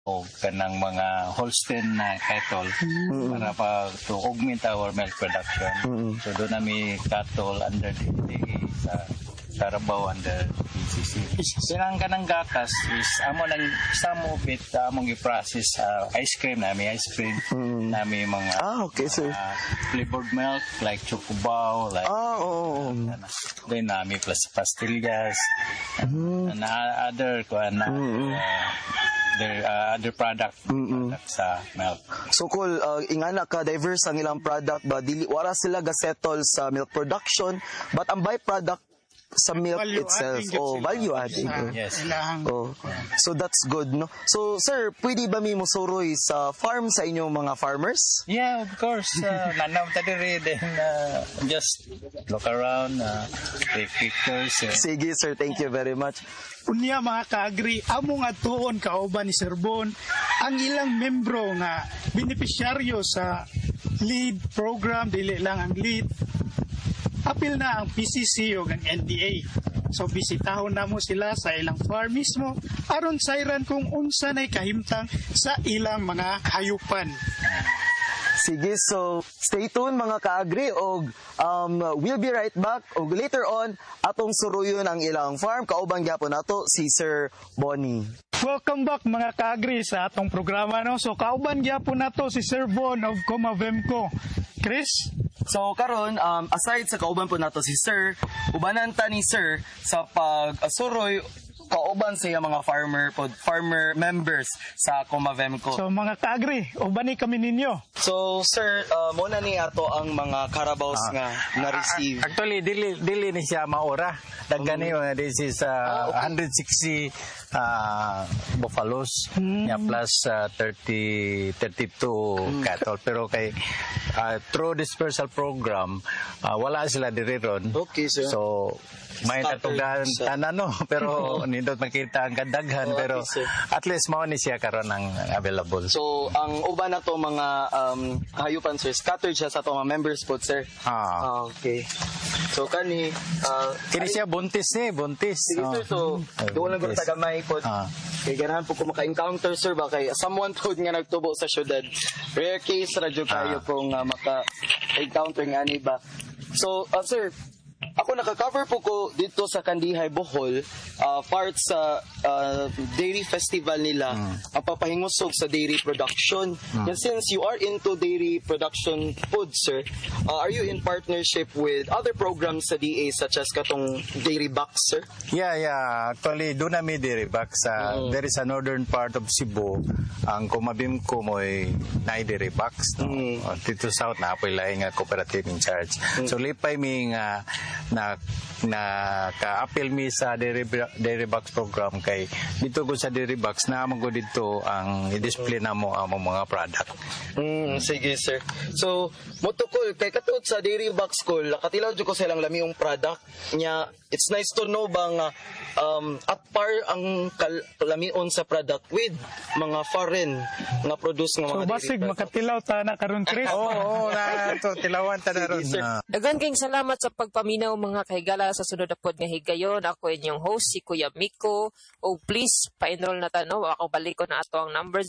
o kanang mga Holstein na cattle para to augment our milk production. So doon nami cattle under DA sa Carabao under PCC. Sinang kanang gatas is amo nang samo bit among i-process ice cream nami nami mga okay, sir. Flavored milk like Chocobow, like then nami plus pastillas and other other product sa milk. So cool, ingana ka diverse ang ilang product ba dili wala sila gasettle sa milk production but ang byproduct sa milk itself value adding. Yes. So that's good, no? So sir, pwede ba mi mosuroy sa farm sa inyong mga farmers? Yeah, of course. Nanaw ta diri then just look around, take pictures. Sige sir, thank you very much. Unya mga kaagri, among atuon kauban ni Sir Bon ang ilang membro nga beneficiaryo sa LEAD program, dili lang ang LEAD. Apil na ang PCC o ang NDA. So bisitahon na mo sila sa ilang farm mismo aron sayran kung unsa nay kahimtang sa ilang mga hayupan. Sige, so stay tuned mga kaagri og we'll be right back og later on atong suruyon ang ilang farm kauban gyapon nato si Sir Bonnie. Welcome back mga kaagri sa atong programa, no. So kauban gyapon nato si Sir Bon of Comavemco. Chris? So karon aside sa kauban po nato si Sir, ubanan ta ni Sir sa pag-suroy kauban sa mga farmer members sa Comavemco. So mga kaagri, ubani kami ninyo. So sir, muna ni ato ang mga Carabaos nga na-receive. Actually dili ni siya maura. Dagani this is 160 buffaloes plus 32 cattle, pero kay through dispersal program wala sila diri ron. Okay, sir. So may natugan tanan pero nindot makita ang kadaghan pero at least mao ni siya karon ang available. So ang uban nato mga hayupan sir scattered siya sa ato mga members po sir. Okay. So kini siya buntis. Sige sir, so doon lang ko tagamay po. Kay ganahan po ko maka-encounter sir ba kay someone pod nga nagtubo sa syudad. Rare case radyo kayo kung maka-encounter nga ani ba. So sir, ako naka-cover po ko dito sa Kandihay, Bohol, part sa dairy festival nila, ang papahingusog sa dairy production. And since you are into dairy production food, sir, are you in partnership with other programs sa DA such as katong Dairy Box, sir? Yeah. Actually, doon namin Dairy Box. There is a northern part of Cebu. Ang Comavemco mo'y na-Dairy Box. Dito South na apoy laing cooperative in charge. So, lipay mi nga na ka-appeal mi sa Dairy Box program kay dito ko sa Dairy Box na mo dito ang i-display na mo ang mga product. Sige sir. So motukol kay katut sa Dairy Box ko nakatilaw jud ko sa ilang lamiong product nya. It's nice to know bang at par ang kalamion sa product with mga foreign nga produce nga mga so basig makatilaw ta na karon Chris. Na to tilawan ta na ron. Dagan kayong salamat sa pagpaminaw mga kahigala sa sunod na pod nga higayon. Ako inyong host si Kuya Miko. O please pa-enroll na tano. Ako balikon na ato ang number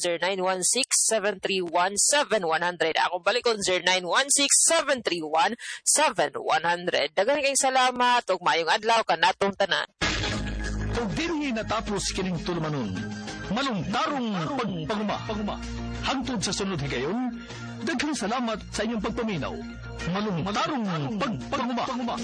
0916-731-7100. Ako balikon 0916-731-7100. Dagan kayong salamat ug maayong adlaw kanatong tanan. Ug dinhi natapos kining tulumanon. Malungtarong pagpaguma. Hangtod sa sunod higayon, daghang salamat sa inyong pagpaminaw. Malungtarong pagpaguma.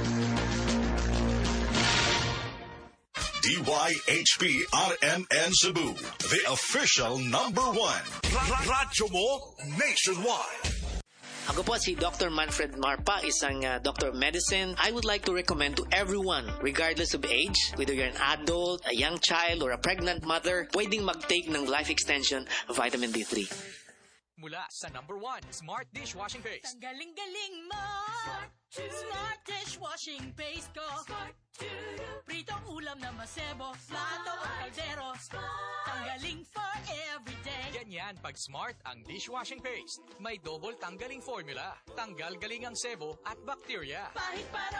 DYHP RMN Cebu, the official #1. Radyo mo nationwide. Ako po si Dr. Manfred Marpa, isang Doctor of Medicine. I would like to recommend to everyone, regardless of age, whether you're an adult, a young child, or a pregnant mother, pwedeng mag-take ng Life Extension Vitamin D3. Mula sa #1 Smart Dishwashing Paste. Galing-galing mo! Smart Dishwashing Paste ko. Pritong ulam na masebo, plato o kaldero. Tanggaling for everyday. Ganyan pag Smart ang dishwashing paste. May double tanggaling formula. Tanggal galing ang sebo at bacteria. Pahit para